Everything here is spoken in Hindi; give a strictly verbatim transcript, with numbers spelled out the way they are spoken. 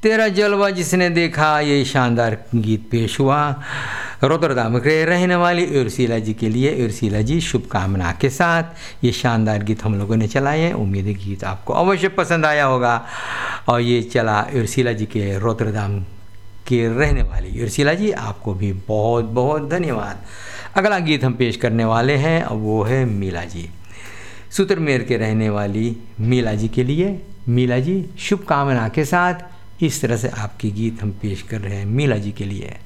तेरा जलवा जिसने देखा, ये शानदार गीत पेश हुआ रोटरडाम के रहने वाली उर्सिला जी के लिए। उर्सिला जी शुभकामना के साथ ये शानदार गीत हम लोगों ने चलाए हैं। उम्मीद है गीत आपको अवश्य पसंद आया होगा। और ये चला उर्सिला जी के रोटरडाम के रहने वाली उर्सिला जी, आपको भी बहुत बहुत धन्यवाद। अगला गीत हम पेश करने वाले हैं, अब वो है मीला जी, सुतरमेर के रहने वाली मीला जी के लिए। मीला जी शुभकामना के साथ इस तरह से आपकी गीत हम पेश कर रहे हैं मीला जी के लिए।